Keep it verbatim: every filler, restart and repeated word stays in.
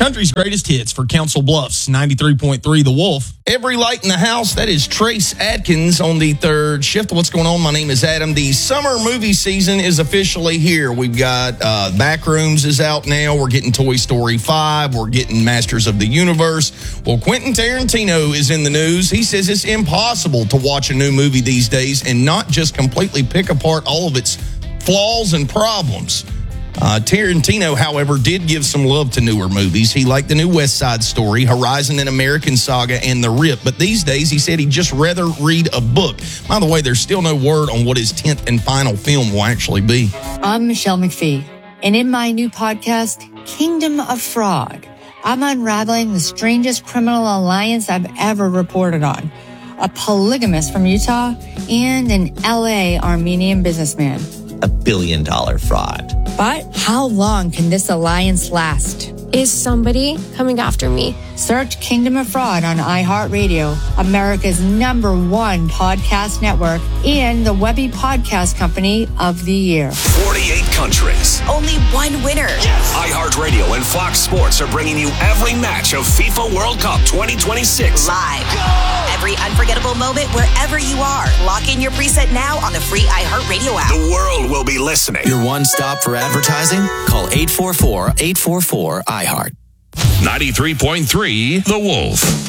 Country's greatest hits for Council Bluffs, ninety-three point three The Wolf. Every light in the house, that is Trace Adkins on the third shift. What's going on? My name is Adam. The summer movie season is officially here. We've got uh, Backrooms is out now. We're getting Toy Story five. We're getting Masters of the Universe. Well, Quentin Tarantino is in the news. He says it's impossible to watch a new movie these days and not just completely pick apart all of its flaws and problems. Uh, Tarantino, however, did give some love to newer movies. He liked the new West Side Story, Horizon and American Saga, and The Rip. But these days, he said he'd just rather read a book. By the way, there's still no word on what his tenth and final film will actually be. I'm Michelle McPhee, and in my new podcast, Kingdom of Fraud, I'm unraveling the strangest criminal alliance I've ever reported on. A polygamist from Utah and an L A Armenian businessman. A billion dollar fraud. But how long can this alliance last? Is somebody coming after me? Search Kingdom of Fraud on iHeartRadio, America's number one podcast network, and the Webby Podcast Company of the Year. forty-eight countries. Only one winner. Yes. iHeartRadio and Fox Sports are bringing you every match of FIFA World Cup twenty twenty-six. Live. Go! Every unforgettable moment wherever you are. Lock in your preset now on the free iHeartRadio app. The world will be listening. Your one stop for advertising? Call eight four four, eight four four, iHeart. ninety-three point three The Wolf.